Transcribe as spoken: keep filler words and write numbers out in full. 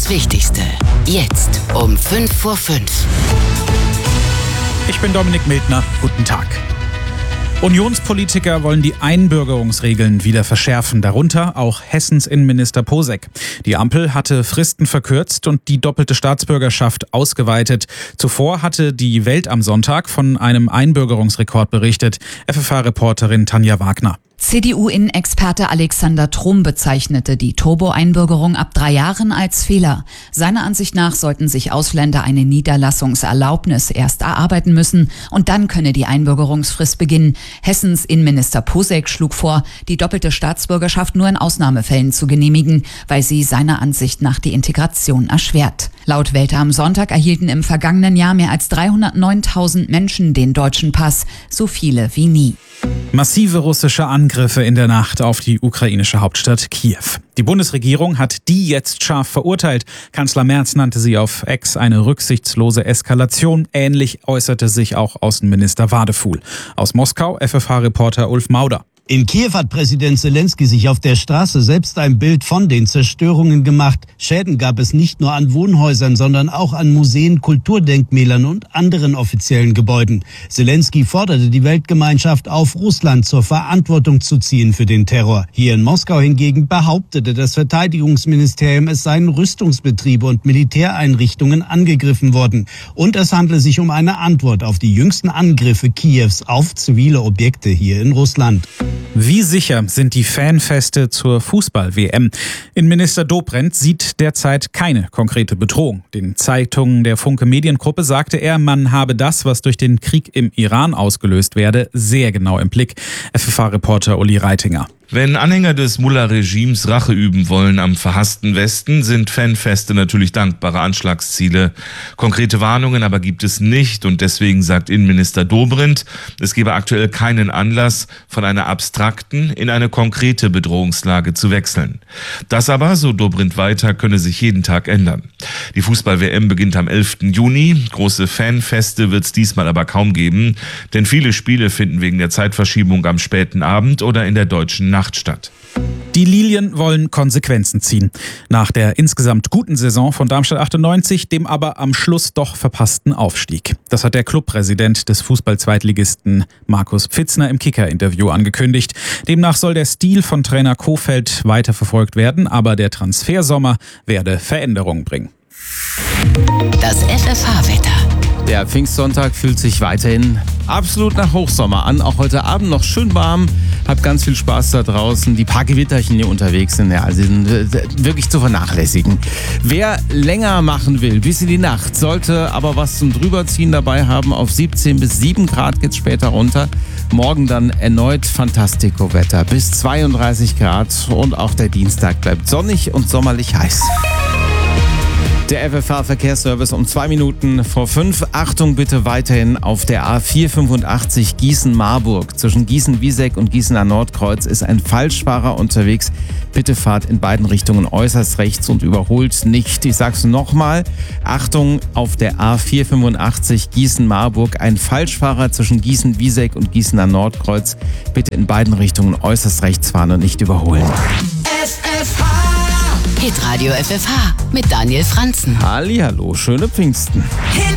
Das Wichtigste. Jetzt um fünf vor fünf. Ich bin Dominik Mildner. Guten Tag. Unionspolitiker wollen die Einbürgerungsregeln wieder verschärfen, darunter auch Hessens Innenminister Posek. Die Ampel hatte Fristen verkürzt und die doppelte Staatsbürgerschaft ausgeweitet. Zuvor hatte die Welt am Sonntag von einem Einbürgerungsrekord berichtet. F F H-Reporterin Tanja Wagner. C D U-Innenexperte Alexander Trom bezeichnete die Turbo-Einbürgerung ab drei Jahren als Fehler. Seiner Ansicht nach sollten sich Ausländer eine Niederlassungserlaubnis erst erarbeiten müssen und dann könne die Einbürgerungsfrist beginnen. Hessens Innenminister Posek schlug vor, die doppelte Staatsbürgerschaft nur in Ausnahmefällen zu genehmigen, weil sie seiner Ansicht nach die Integration erschwert. Laut Welt am Sonntag erhielten im vergangenen Jahr mehr als dreihundertneuntausend Menschen den deutschen Pass, so viele wie nie. Massive russische Angriffe in der Nacht auf die ukrainische Hauptstadt Kiew. Die Bundesregierung hat die jetzt scharf verurteilt. Kanzler Merz nannte sie auf X eine rücksichtslose Eskalation. Ähnlich äußerte sich auch Außenminister Wadefuhl. Aus Moskau F F H-Reporter Ulf Mauder. In Kiew hat Präsident Zelensky sich auf der Straße selbst ein Bild von den Zerstörungen gemacht. Schäden gab es nicht nur an Wohnhäusern, sondern auch an Museen, Kulturdenkmälern und anderen offiziellen Gebäuden. Zelensky forderte die Weltgemeinschaft auf, Russland zur Verantwortung zu ziehen für den Terror. Hier in Moskau hingegen behauptete das Verteidigungsministerium, es seien Rüstungsbetriebe und Militäreinrichtungen angegriffen worden. Und es handle sich um eine Antwort auf die jüngsten Angriffe Kiews auf zivile Objekte hier in Russland. Wie sicher sind die Fanfeste zur Fußball-W M? Innenminister Dobrindt sieht derzeit keine konkrete Bedrohung. Den Zeitungen der Funke Mediengruppe sagte er, man habe das, was durch den Krieg im Iran ausgelöst werde, sehr genau im Blick. F F H-Reporter Uli Reitinger. Wenn Anhänger des Mullah-Regimes Rache üben wollen am verhassten Westen, sind Fanfeste natürlich dankbare Anschlagsziele. Konkrete Warnungen aber gibt es nicht und deswegen sagt Innenminister Dobrindt, es gebe aktuell keinen Anlass, von einer abstrakten in eine konkrete Bedrohungslage zu wechseln. Das aber, so Dobrindt weiter, könne sich jeden Tag ändern. Die Fußball-W M beginnt am elften Juni. Große Fanfeste wird es diesmal aber kaum geben, denn viele Spiele finden wegen der Zeitverschiebung am späten Abend oder in der deutschen Nacht statt. Die Lilien wollen Konsequenzen ziehen. Nach der insgesamt guten Saison von Darmstadt achtundneunzig, dem aber am Schluss doch verpassten Aufstieg. Das hat der Clubpräsident des Fußball-Zweitligisten Markus Pfitzner im Kicker-Interview angekündigt. Demnach soll der Stil von Trainer Kohfeldt weiterverfolgt werden, aber der Transfersommer werde Veränderungen bringen. Das F F H-Wetter. Der Pfingstsonntag fühlt sich weiterhin absolut nach Hochsommer an. Auch heute Abend noch schön warm. Habt ganz viel Spaß da draußen. Die paar Gewitterchen hier unterwegs sind, ja, also sind wirklich zu vernachlässigen. Wer länger machen will, bis in die Nacht, sollte aber was zum Drüberziehen dabei haben. Auf siebzehn bis sieben Grad geht's später runter. Morgen dann erneut Fantastico-Wetter bis zweiunddreißig Grad. Und auch der Dienstag bleibt sonnig und sommerlich heiß. Der F F H-Verkehrsservice um zwei Minuten vor fünf. Achtung bitte weiterhin auf der A vier fünfundachtzig Gießen-Marburg. Zwischen Gießen-Wieseck und Gießener Nordkreuz ist ein Falschfahrer unterwegs. Bitte fahrt in beiden Richtungen äußerst rechts und überholt nicht. Ich sag's nochmal. Achtung auf der A vier fünfundachtzig Gießen-Marburg. Ein Falschfahrer zwischen Gießen-Wieseck und Gießener Nordkreuz. Bitte in beiden Richtungen äußerst rechts fahren und nicht überholen. F F H. Hitradio F F H mit Daniel Franzen. Hallihallo, schöne Pfingsten. Hit